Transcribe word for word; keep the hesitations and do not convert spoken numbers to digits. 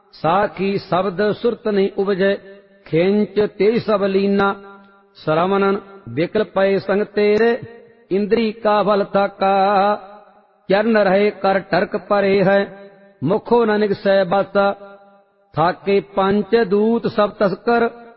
साखी शब्द सुरत नहीं उपजै, खेंच तेज सब लीना। श्रवणन विकल पय संग तेरे, इंद्री का बल थाका। चरण रहे कर टरक परे है, मुखो न निगसै बासा। थाके पंच दूत सब तस्कर,